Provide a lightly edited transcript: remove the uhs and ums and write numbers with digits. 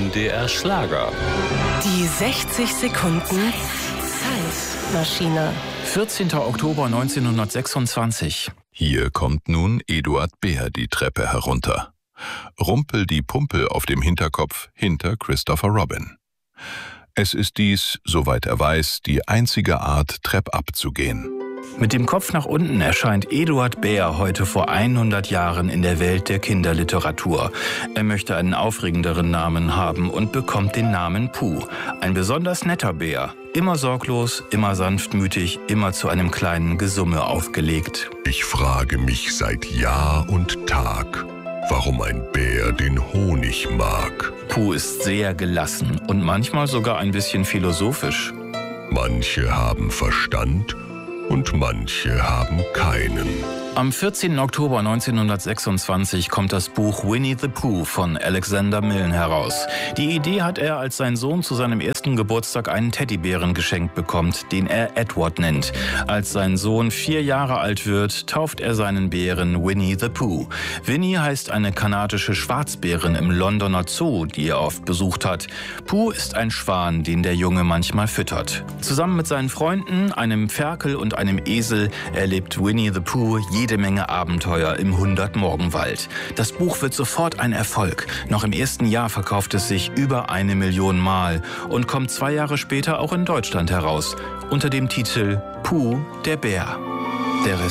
MDR Schlager. Die 60 Sekunden Zeitmaschine. 14. Oktober 1926. Hier kommt nun Eduard Behr die Treppe herunter. Rumpel die Pumpel auf dem Hinterkopf hinter Christopher Robin. Es ist dies, soweit er weiß, die einzige Art, Trepp-up zu gehen. Mit dem Kopf nach unten erscheint Eduard Behr heute vor 100 Jahren in der Welt der Kinderliteratur. Er möchte einen aufregenderen Namen haben und bekommt den Namen Puh. Ein besonders netter Bär. Immer sorglos, immer sanftmütig, immer zu einem kleinen Gesumme aufgelegt. Ich frage mich seit Jahr und Tag, warum ein Bär den Honig mag. Puh ist sehr gelassen und manchmal sogar ein bisschen philosophisch. Manche haben Verstand und manche haben keinen. Am 14. Oktober 1926 kommt das Buch Winnie the Pooh von Alexander Milne heraus. Die Idee hat er, als sein Sohn zu seinem ersten Geburtstag einen Teddybären geschenkt bekommt, den er Edward nennt. Als sein Sohn 4 Jahre alt wird, tauft er seinen Bären Winnie the Pooh. Winnie heißt eine kanadische Schwarzbärin im Londoner Zoo, die er oft besucht hat. Pooh ist ein Schwan, den der Junge manchmal füttert. Zusammen mit seinen Freunden, einem Ferkel und einem Esel, erlebt Winnie the Pooh jede Menge Abenteuer im 100-Morgenwald. Das Buch wird sofort ein Erfolg. Noch im ersten Jahr verkauft es sich über 1 Million Mal und kommt 2 Jahre später auch in Deutschland heraus, unter dem Titel Puh, der Bär. Der